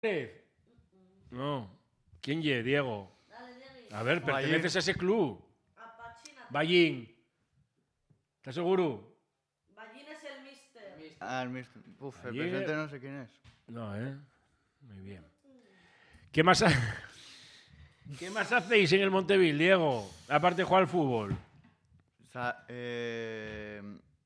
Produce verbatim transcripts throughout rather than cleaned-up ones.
No. ¿Quién ye, Diego? Dale, Diego. A ver, perteneces a ese club. Apachínate. Ballín. ¿Estás seguro? Ballín es el mister. Ah, el mister. Uf, el Allí- presidente no sé quién es. No, ¿eh? Muy bien. ¿Qué más, ha- ¿Qué más hacéis en el Montevil, Diego? Aparte de jugar al fútbol. Sa eh...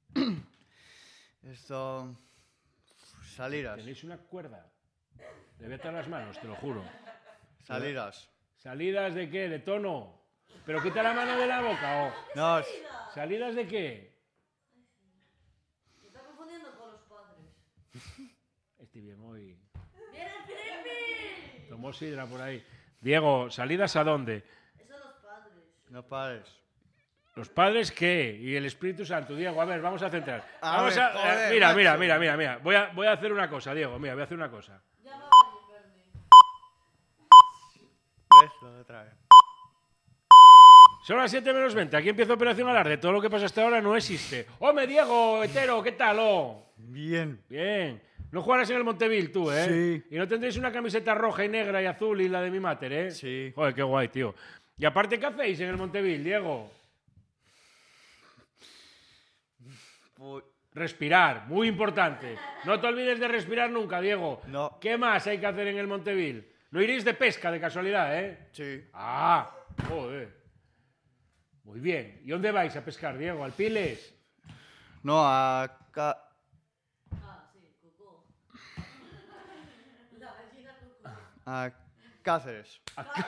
Esto... Salidas. Tenéis una cuerda. Le voy a atar las manos, te lo juro. Salidas. ¿Salidas de qué? ¿De tono? ¿Pero quita la mano de la boca o...? No, es- ¿Salidas de qué? Se está confundiendo con los padres. Estoy bien hoy. ¡Viene el Filipe! Tomó sidra por ahí. Diego, ¿salidas a dónde? Esos son los padres. no pares. ¿Los padres qué? Y el Espíritu Santo. Diego, a ver, vamos a centrar. A Vamos ver, a, joder, eh, mira, macho. mira, mira, mira, mira. Voy a, voy a hacer una cosa, Diego. Mira, voy a hacer una cosa. Ya va Ballín, Bernie. ¿Ves? Lo de otra vez. Son las siete menos veinte. Aquí empieza Operación Alarde. Todo lo que pasa hasta ahora no existe. ¡Hombre, Diego, hetero! ¿Qué tal, oh? Bien. Bien. No jugarás en el Montevil tú, ¿eh? Sí. Y no tendréis una camiseta roja y negra y azul y la de mi máter, ¿eh? Sí. Joder, qué guay, tío. Y aparte, ¿qué hacéis en el Montevil, Diego? Pu- Respirar, muy importante. No te olvides de respirar nunca, Diego. No. ¿Qué más hay que hacer en el Montevil? No iréis de pesca, de casualidad, ¿eh? Sí. Ah, joder. Muy bien. ¿Y dónde vais a pescar, Diego? ¿Al Piles? No, a... Ca- Ah, sí, cucú. La gallina cucú. a Cáceres.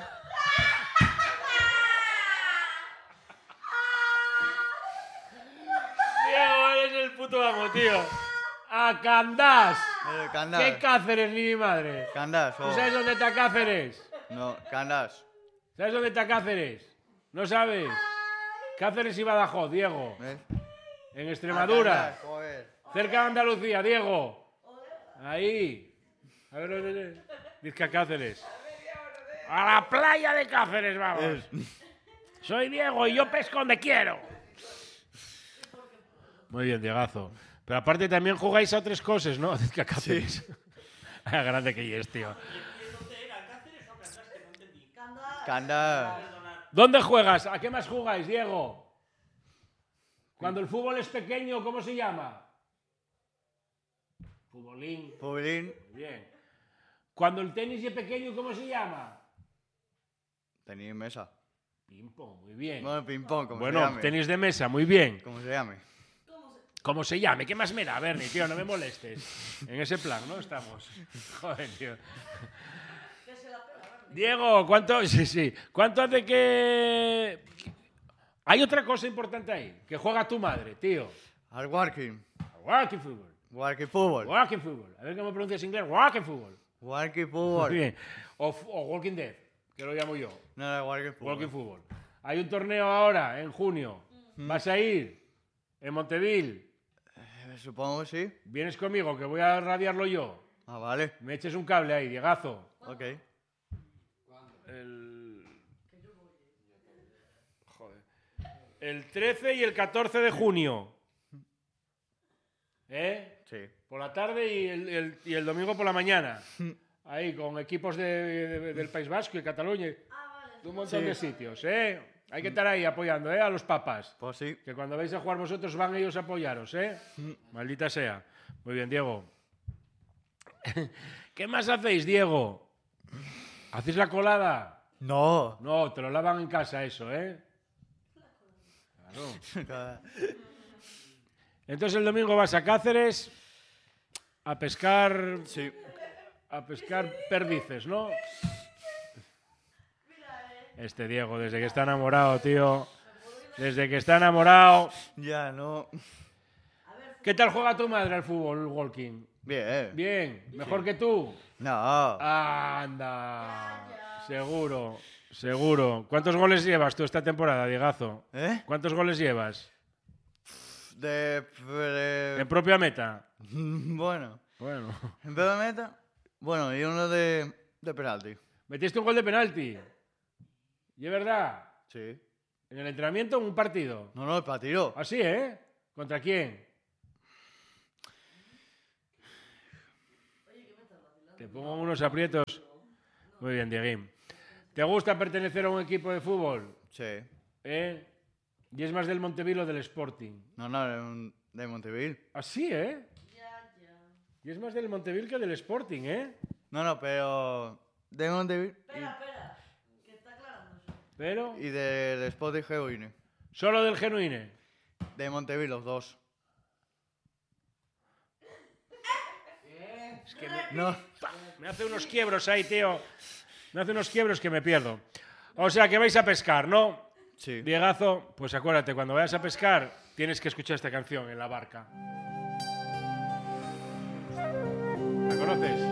Diego, eres el puto amo, tío. A Candás. Eh, Candás. ¿Qué Cáceres, ni mi madre? Candás. ¿Tú oh. sabes dónde está Cáceres? No, Candás. ¿Sabes dónde está Cáceres? ¿No sabes? Cáceres y Badajoz, Diego. ¿Ves? En A Extremadura. Candás, joder. Cerca de Andalucía, Diego. Ahí. A ver, ¿dónde es? Dice que a Cáceres. A la playa de Cáceres, vamos. Es- Soy Diego y yo pesco donde quiero. Muy bien, Diegazo. Pero aparte también jugáis a otras cosas, ¿no? Dice que a Cáceres. Ah, grande que es, tío. Candás. Candás. ¿Dónde juegas? ¿A qué más jugáis, Diego? Cuando el fútbol es pequeño, ¿cómo se llama? Futbolín. Pubilín. Muy bien. Cuando el tenis es pequeño, ¿cómo se llama? Tenía mesa. Ping-pong, muy bien. Bueno, ping-pong, como se Bueno, llame. tenis de mesa, muy bien. Como se llame. Como se llame, ¿qué más me da, Bernie, tío? No me molestes. En ese plan, ¿no? Estamos. Joder, tío. Que se la pela, Bernie. Diego, ¿cuánto? Sí, sí. ¿Cuánto hace que...? Hay otra cosa importante ahí, que juega tu madre, tío. Al walking. Walking football. Walking fútbol. Walking football. A ver cómo pronuncias inglés. Walking football. Walking Muy fútbol. bien. O, o Walking Dead, que lo llamo yo. No era walking fútbol. Walking football. Hay un torneo ahora, en junio. ¿Vas a ir? En Montevil. Eh, Supongo que sí. ¿Vienes conmigo, que voy a radiarlo yo? Ah, vale. Me eches un cable ahí, Diegazo. Ok. El... Joder. El trece y el catorce de junio. ¿Eh? Sí. Por la tarde y el, el- y el domingo por la mañana. Ahí, con equipos de- de- del País Vasco y Cataluña. Ah, vale. De un montón Sí. de sitios, ¿eh? Hay que estar ahí apoyando, ¿eh? A los papas. Pues sí. Que cuando vais a jugar vosotros van ellos a apoyaros, ¿eh? Maldita sea. Muy bien, Diego. ¿Qué más hacéis, Diego? ¿Hacéis la colada? No. No, te lo lavan en casa eso, ¿eh? Claro. Entonces el domingo vas a Cáceres a pescar, Sí. a pescar perdices, ¿no? Este Diego, desde que está enamorado, tío. Desde que está enamorado. Ya, no. ¿Qué tal juega tu madre al fútbol, Walking? Bien. Bien, mejor que tú. No. Anda. Seguro, seguro. ¿Cuántos goles llevas tú esta temporada, Diegazo? ¿Eh? ¿Cuántos goles llevas? De... de- En propia meta. Bueno. Bueno. En vez de meta. Bueno, y uno de, de penalti. ¿Metiste un gol de penalti? ¿Y es verdad? Sí. ¿En el entrenamiento o en un partido? No, no, para tiro. Así, ¿eh? ¿Contra quién? Te pongo unos aprietos. Muy bien, Dieguín. ¿Te gusta pertenecer a un equipo de fútbol? Sí. ¿Eh? ¿Y es más del Montevil o del Sporting? No, no, de, un- de Montevil. Así, ¿eh? Ya, ya. Y es más del Montevil que del Sporting, ¿eh? No, no, pero de Montevil Espera, espera. Que está aclarando eso. Pero y, y del Sporting Genuine. solo del Genuine. De Montevil, los dos. Es que me, No, me hace unos quiebros ahí, tío. Me hace unos quiebros que me pierdo. O sea, que vais a pescar, ¿no? sí. Diegazo, pues acuérdate, cuando vayas a pescar, tienes que escuchar esta canción en la barca. ¿La conoces?